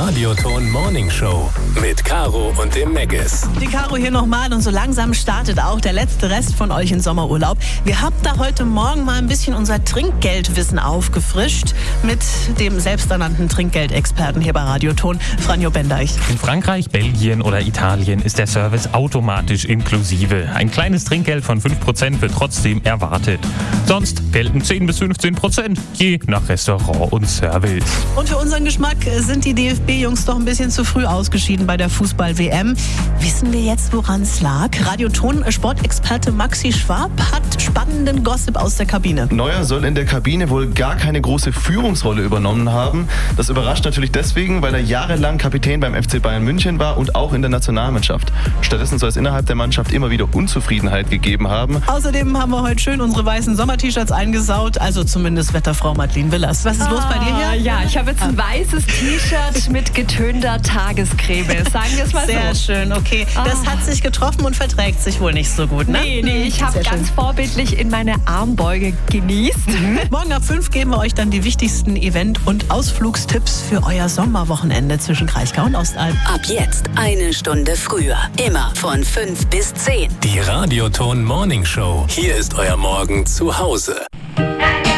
Radioton Morning Show mit Caro und dem Meggis. Die Caro hier nochmal und so langsam startet auch der letzte Rest von euch in Sommerurlaub. Wir haben da heute Morgen mal ein bisschen unser Trinkgeldwissen aufgefrischt mit dem selbsternannten Trinkgeldexperten hier bei Radioton, Franjo Bendeich. In Frankreich, Belgien oder Italien ist der Service automatisch inklusive. Ein kleines Trinkgeld von 5% wird trotzdem erwartet. Sonst gelten 10 bis 15%, je nach Restaurant und Service. Und für unseren Geschmack sind die DFB-Jungs doch ein bisschen zu früh ausgeschieden bei der Fußball-WM. Wissen wir jetzt, woran es lag? Radioton-Sportexperte Maxi Schwab hat spannenden Gossip aus der Kabine. Neuer soll in der Kabine wohl gar keine große Führungsrolle übernommen haben. Das überrascht natürlich deswegen, weil er jahrelang Kapitän beim FC Bayern München war und auch in der Nationalmannschaft. Stattdessen soll es innerhalb der Mannschaft immer wieder Unzufriedenheit gegeben haben. Außerdem haben wir heute schön unsere weißen Sommer-T-Shirts eingesaut, also zumindest Wetterfrau Madeleine Willers. Was ist los bei dir hier? Ja, ich habe jetzt ein weißes T-Shirt mit getönter Tagescreme. Sagen wir es mal Sehr so. schön, okay. Das hat sich getroffen und verträgt sich wohl nicht so gut, ne? Nee, ich habe ganz vorbildlich in meine Armbeuge genießt. Morgen ab 5 geben wir euch dann die wichtigsten Event- und Ausflugstipps für euer Sommerwochenende zwischen Kraichgau und Ostalb. Ab jetzt 1 Stunde früher. Immer von 5 bis 10. Die Radioton Morning Show. Hier ist euer Morgen zu Hause.